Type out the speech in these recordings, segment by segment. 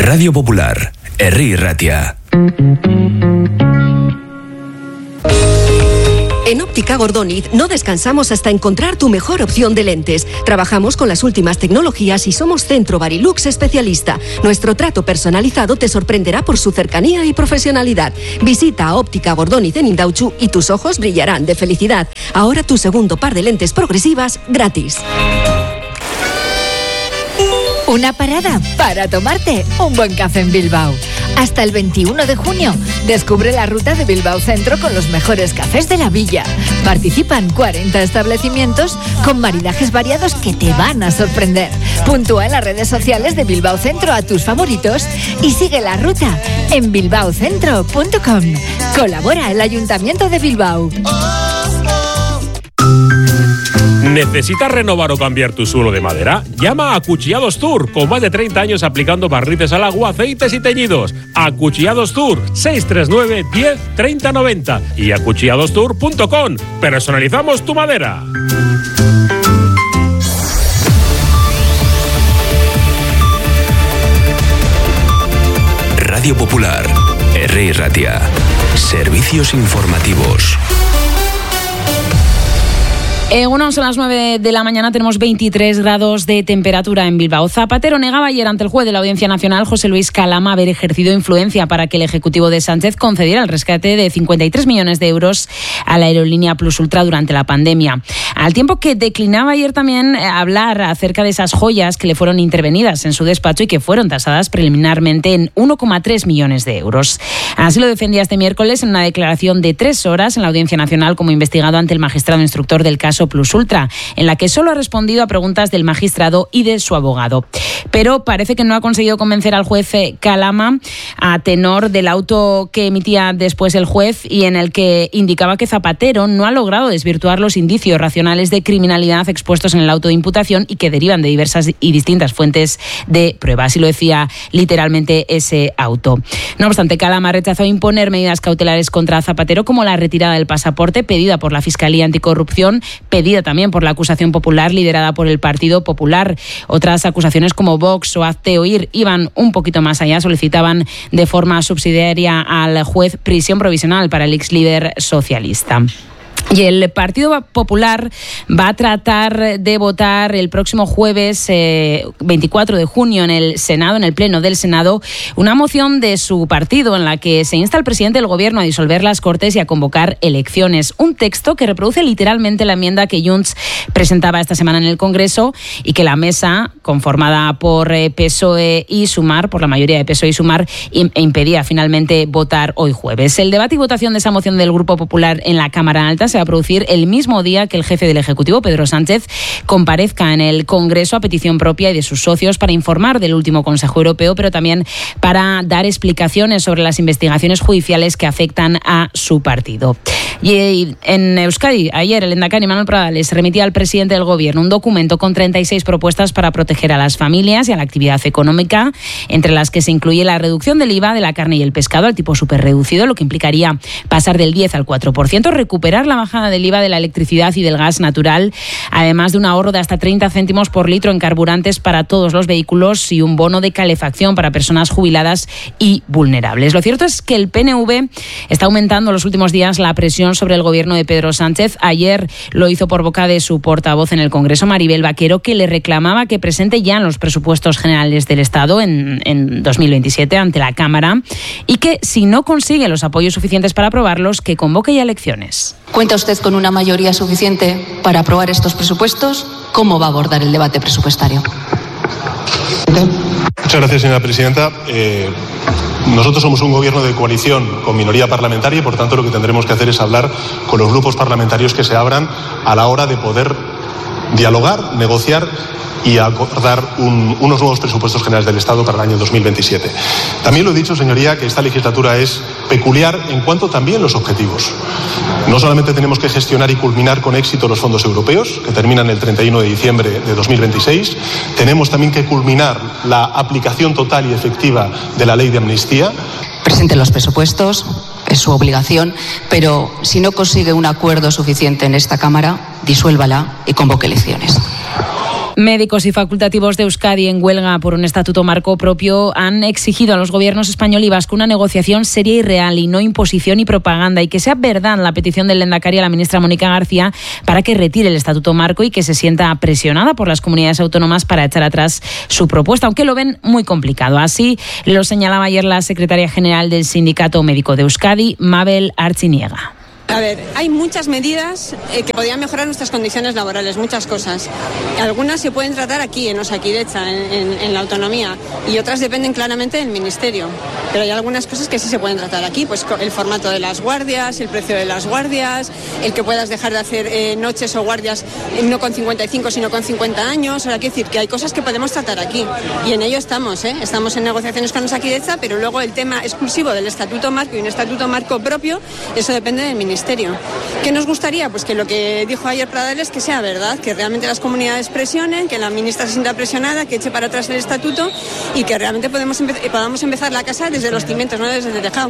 Radio Popular, Herri Ratia. En Óptica Gordoniz no descansamos hasta encontrar tu mejor opción de lentes. Trabajamos con las últimas tecnologías y somos Centro Barilux especialista. Nuestro trato personalizado te sorprenderá por su cercanía y profesionalidad. Visita a Óptica Gordoniz en Indautxu y tus ojos brillarán de felicidad. Ahora tu segundo par de lentes progresivas gratis. Una parada para tomarte un buen café en Bilbao. Hasta el 21 de junio, descubre la ruta de Bilbao Centro con los mejores cafés de la villa. Participan 40 establecimientos con maridajes variados que te van a sorprender. Puntúa en las redes sociales de Bilbao Centro a tus favoritos y sigue la ruta en bilbaocentro.com. Colabora el Ayuntamiento de Bilbao. ¿Necesitas renovar o cambiar tu suelo de madera? Llama a Acuchillados Tour, con más de 30 años aplicando barnices al agua, aceites y teñidos. Acuchillados Tour, 639 10 30 90 y acuchilladostour.com. Personalizamos tu madera. Radio Popular, Herri Ratia. Servicios informativos. Bueno, son las 9 de la mañana, tenemos 23 grados de temperatura en Bilbao. Zapatero negaba ayer ante el juez de la Audiencia Nacional, José Luis Calama, haber ejercido influencia para que el Ejecutivo de Sánchez concediera el rescate de 53 millones de euros a la aerolínea Plus Ultra durante la pandemia. Al tiempo que declinaba ayer también hablar acerca de esas joyas que le fueron intervenidas en su despacho y que fueron tasadas preliminarmente en 1,3 millones de euros. Así lo defendía este miércoles en una declaración de 3 horas en la Audiencia Nacional como investigado ante el magistrado instructor del caso Plus Ultra, en la que solo ha respondido a preguntas del magistrado y de su abogado. Pero parece que no ha conseguido convencer al juez Calama a tenor del auto que emitía después el juez y en el que indicaba que Zapatero no ha logrado desvirtuar los indicios racionales de criminalidad expuestos en el auto de imputación y que derivan de diversas y distintas fuentes de prueba. Así lo decía literalmente ese auto. No obstante, Calama rechazó imponer medidas cautelares contra Zapatero, como la retirada del pasaporte pedida por la Fiscalía Anticorrupción, pedida también por la acusación popular liderada por el Partido Popular. Otras acusaciones como Vox o Hazte Oír iban un poquito más allá, solicitaban de forma subsidiaria al juez prisión provisional para el ex líder socialista. Y el Partido Popular va a tratar de votar el próximo jueves 24 de junio en el Senado, en el Pleno del Senado, una moción de su partido en la que se insta al presidente del Gobierno a disolver las Cortes y a convocar elecciones. Un texto que reproduce literalmente la enmienda que Junts presentaba esta semana en el Congreso y que la mesa, conformada por PSOE y Sumar, por la mayoría de PSOE y Sumar, impedía finalmente votar hoy jueves. El debate y votación de esa moción del Grupo Popular en la Cámara Alta se va a producir el mismo día que el jefe del Ejecutivo, Pedro Sánchez, comparezca en el Congreso a petición propia y de sus socios para informar del último Consejo Europeo, pero también para dar explicaciones sobre las investigaciones judiciales que afectan a su partido. Y en Euskadi, ayer el lehendakari Manuel Pradales remitía al presidente del Gobierno un documento con 36 propuestas para proteger a las familias y a la actividad económica, entre las que se incluye la reducción del IVA de la carne y el pescado al tipo superreducido, lo que implicaría pasar del 10 al 4%, recuperar la bajada del IVA de la electricidad y del gas natural, además de un ahorro de hasta 30 céntimos por litro en carburantes para todos los vehículos y un bono de calefacción para personas jubiladas y vulnerables. Lo cierto es que el PNV está aumentando en los últimos días la presión sobre el gobierno de Pedro Sánchez. Ayer lo hizo por boca de su portavoz en el Congreso, Maribel Vaquero, que le reclamaba que presente ya en los presupuestos generales del Estado en 2027 ante la Cámara y que si no consigue los apoyos suficientes para aprobarlos, que convoque ya elecciones. ¿Cuenta usted con una mayoría suficiente para aprobar estos presupuestos? ¿Cómo va a abordar el debate presupuestario? Muchas gracias, señora presidenta. Nosotros somos un gobierno de coalición con minoría parlamentaria y, por tanto, lo que tendremos que hacer es hablar con los grupos parlamentarios que se abran a la hora de poder dialogar, negociar y acordar unos nuevos presupuestos generales del Estado para el año 2027. También lo he dicho, señoría, que esta legislatura es peculiar en cuanto también los objetivos. No solamente tenemos que gestionar y culminar con éxito los fondos europeos, que terminan el 31 de diciembre de 2026, tenemos también que culminar la aplicación total y efectiva de la ley de amnistía. Presente los presupuestos, es su obligación, pero si no consigue un acuerdo suficiente en esta Cámara, disuélvala y convoque elecciones. Médicos y facultativos de Euskadi en huelga por un estatuto marco propio han exigido a los gobiernos español y vasco una negociación seria y real y no imposición y propaganda, y que sea verdad la petición del lehendakari a la ministra Mónica García para que retire el estatuto marco y que se sienta presionada por las comunidades autónomas para echar atrás su propuesta, aunque lo ven muy complicado. Así lo señalaba ayer la secretaria general del Sindicato Médico de Euskadi, Mabel Artziniega. A ver, hay muchas medidas que podrían mejorar nuestras condiciones laborales, muchas cosas. Algunas se pueden tratar aquí, en Osakidetza, en la autonomía, y otras dependen claramente del Ministerio. Pero hay algunas cosas que sí se pueden tratar aquí, pues el formato de las guardias, el precio de las guardias, el que puedas dejar de hacer noches o guardias no con 55 sino con 50 años. Ahora, quiero decir que hay cosas que podemos tratar aquí, y en ello estamos, Estamos en negociaciones con Osakidetza, pero luego el tema exclusivo del estatuto marco y un estatuto marco propio, eso depende del Ministerio. ¿Qué nos gustaría? Pues que lo que dijo ayer Pradales, que sea verdad, que realmente las comunidades presionen, que la ministra se sienta presionada, que eche para atrás el estatuto y que realmente podamos empezar la casa desde los cimientos, no desde el tejado.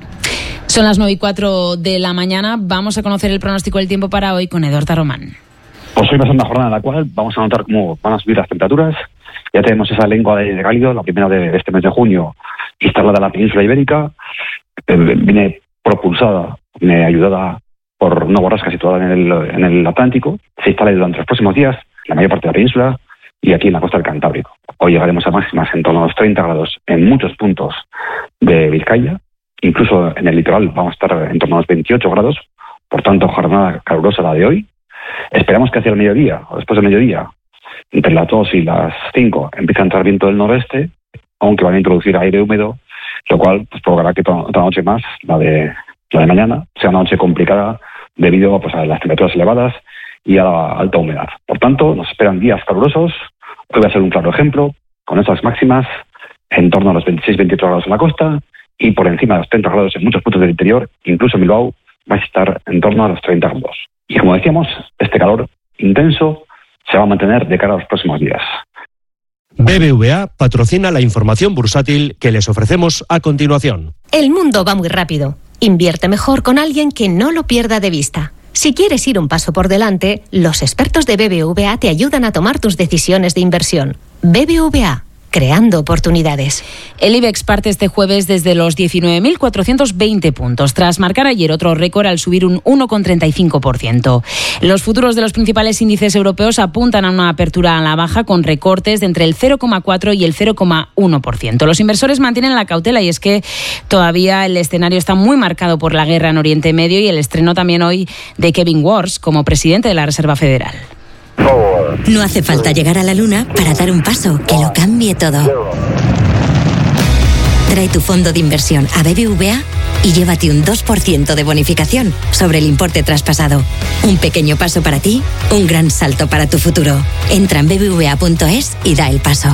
Son las 9:04 de la mañana. Vamos a conocer el pronóstico del tiempo para hoy con Eduardo Román. Pues hoy va a ser una jornada en la cual vamos a notar cómo van a subir las temperaturas. Ya tenemos esa lengua de cálido, la primera de este mes de junio, instalada en la península ibérica. Viene propulsada, ayudada por una borrasca situada en el Atlántico. Se instala durante los próximos días en la mayor parte de la península y aquí en la costa del Cantábrico. Hoy llegaremos a máximas en torno a los 30 grados en muchos puntos de Vizcaya. Incluso en el litoral vamos a estar en torno a los 28 grados. Por tanto, jornada calurosa la de hoy. Esperamos que hacia el mediodía, o después del mediodía, entre las 2 y las 5, empiece a entrar viento del noroeste, aunque van a introducir aire húmedo, lo cual pues, provocará que otra noche más, la de mañana, sea una noche complicada debido pues, a las temperaturas elevadas y a la alta humedad. Por tanto, nos esperan días calurosos. Hoy va a ser un claro ejemplo, con estas máximas en torno a los 26-28 grados en la costa y por encima de los 30 grados en muchos puntos del interior, incluso en Bilbao va a estar en torno a los 30 grados. Y como decíamos, este calor intenso se va a mantener de cara a los próximos días. BBVA patrocina la información bursátil que les ofrecemos a continuación. El mundo va muy rápido. Invierte mejor con alguien que no lo pierda de vista. Si quieres ir un paso por delante, los expertos de BBVA te ayudan a tomar tus decisiones de inversión. BBVA, creando oportunidades. El IBEX parte este jueves desde los 19.420 puntos, tras marcar ayer otro récord al subir un 1,35%. Los futuros de los principales índices europeos apuntan a una apertura a la baja con recortes de entre el 0,4 y el 0,1%. Los inversores mantienen la cautela y es que todavía el escenario está muy marcado por la guerra en Oriente Medio y el estreno también hoy de Kevin Warsh como presidente de la Reserva Federal. No hace falta llegar a la luna para dar un paso que lo cambie todo. Trae tu fondo de inversión a BBVA y llévate un 2% de bonificación sobre el importe traspasado. Un pequeño paso para ti, un gran salto para tu futuro. Entra en bbva.es y da el paso.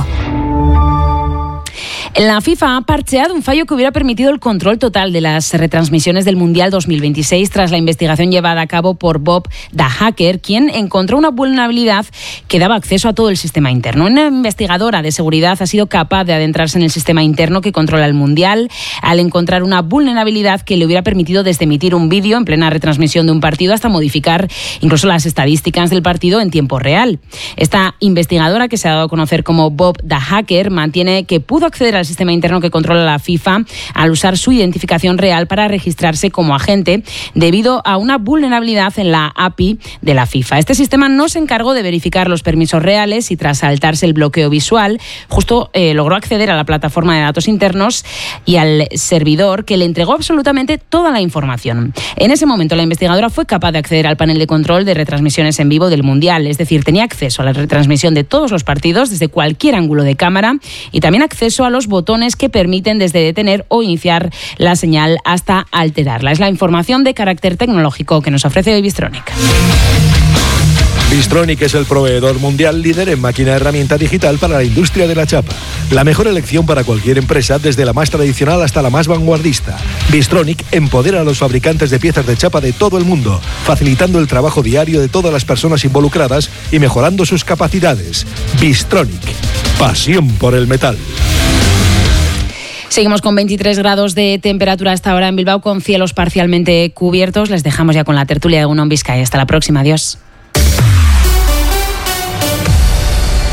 La FIFA ha parcheado un fallo que hubiera permitido el control total de las retransmisiones del Mundial 2026 tras la investigación llevada a cabo por Bob the Hacker, quien encontró una vulnerabilidad que daba acceso a todo el sistema interno. Una investigadora de seguridad ha sido capaz de adentrarse en el sistema interno que controla el Mundial al encontrar una vulnerabilidad que le hubiera permitido desde emitir un vídeo en plena retransmisión de un partido hasta modificar incluso las estadísticas del partido en tiempo real. Esta investigadora, que se ha dado a conocer como Bob the Hacker, mantiene que pudo acceder al sistema interno que controla la FIFA al usar su identificación real para registrarse como agente debido a una vulnerabilidad en la API de la FIFA. Este sistema no se encargó de verificar los permisos reales y tras saltarse el bloqueo visual, justo logró acceder a la plataforma de datos internos y al servidor que le entregó absolutamente toda la información. En ese momento la investigadora fue capaz de acceder al panel de control de retransmisiones en vivo del Mundial, es decir, tenía acceso a la retransmisión de todos los partidos desde cualquier ángulo de cámara y también acceso a los botones que permiten desde detener o iniciar la señal hasta alterarla. Es la información de carácter tecnológico que nos ofrece hoy Bystronic. Bystronic es el proveedor mundial líder en máquina herramienta digital para la industria de la chapa. La mejor elección para cualquier empresa, desde la más tradicional hasta la más vanguardista. Bystronic empodera a los fabricantes de piezas de chapa de todo el mundo, facilitando el trabajo diario de todas las personas involucradas y mejorando sus capacidades. Bystronic, pasión por el metal. Seguimos con 23 grados de temperatura hasta ahora en Bilbao, con cielos parcialmente cubiertos. Les dejamos ya con la tertulia de Egunon Bizkaia. Hasta la próxima. Adiós.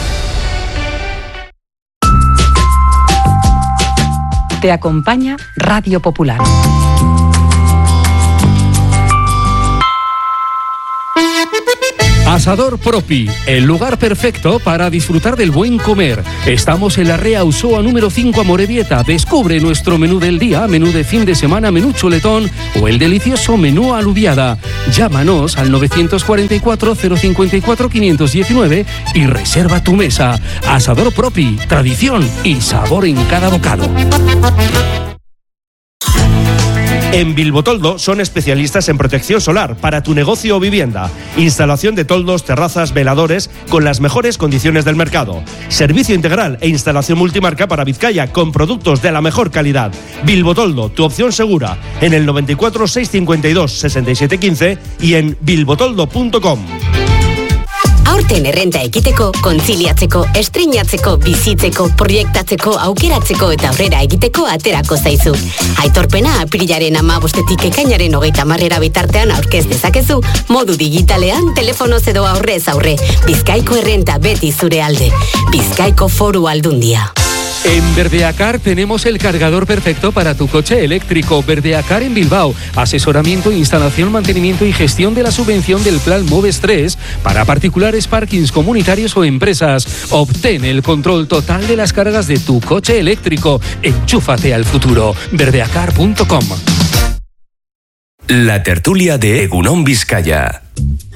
Te acompaña Radio Popular. Asador Propi, el lugar perfecto para disfrutar del buen comer. Estamos en la Rea Ausoa número 5 Amorebieta. Descubre nuestro menú del día, menú de fin de semana, menú chuletón o el delicioso menú alubiada. Llámanos al 944 054 519 y reserva tu mesa. Asador Propi, tradición y sabor en cada bocado. En Bilbotoldo son especialistas en protección solar para tu negocio o vivienda. Instalación de toldos, terrazas, veladores con las mejores condiciones del mercado. Servicio integral e instalación multimarca para Vizcaya con productos de la mejor calidad. Bilbotoldo, tu opción segura. En el 94 652 67 15 y en bilbotoldo.com. Aurten errenta ekiteko, kontziliatzeko, estreinatzeko, bizitzeko, proiektatzeko, aukeratzeko eta aurrera egiteko aterako zaizu. Aitorpena apirilaren 15 ekainaren 30 bitartean aurkez dezakezu, modu digitalean, telefonoz edo aurrez aurre. Bizkaiko errenta beti zure alde. Bizkaiko Foru Aldundia. En Verdeacar tenemos el cargador perfecto para tu coche eléctrico. Verdeacar en Bilbao. Asesoramiento, instalación, mantenimiento y gestión de la subvención del Plan Moves 3 para particulares, parkings comunitarios o empresas. Obtén el control total de las cargas de tu coche eléctrico. Enchúfate al futuro. Verdeacar.com. La tertulia de Egunon Vizcaya.